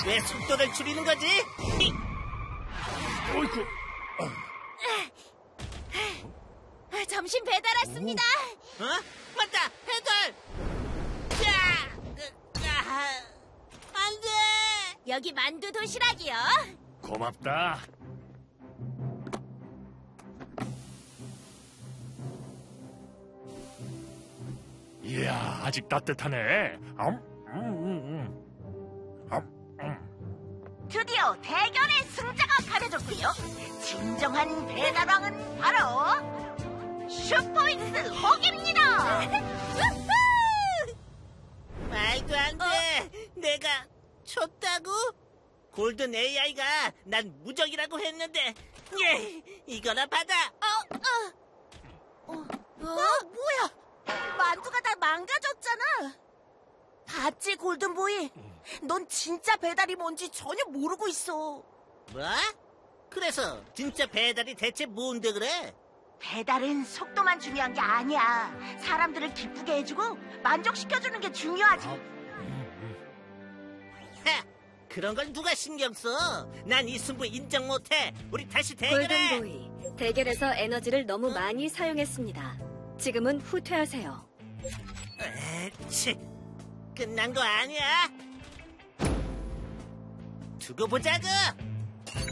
왜 속도를 줄이는 거지? 어이구. 점심 배달 왔습니다. 어? 맞다! 배달! 야! 안 돼! 여기 만두 도시락이요. 고맙다. 이야, 아직 따뜻하네. 드디어 대결의 승자가 가려졌군요. 진정한 배달왕은 바로 슈퍼윙스 호기입니다. 말도 안 돼! 내가 쳤다고? 골든 AI가 난 무적이라고 했는데 이거나 받아! 뭐야? 만두가 다 망가졌잖아. 봤지, 골든보이? 넌 진짜 배달이 뭔지 전혀 모르고 있어. 뭐? 그래서 진짜 배달이 대체 뭔데 그래? 배달은 속도만 중요한 게 아니야. 사람들을 기쁘게 해주고 만족시켜주는 게 중요하지. 하! 그런 걸 누가 신경 써? 난 이 승부 인정 못해. 우리 다시 대결해. 골든보이, 대결에서 에너지를 너무 많이 사용했습니다. 지금은 후퇴하세요. 치, 끝난 거 아니야? 두고 보자고.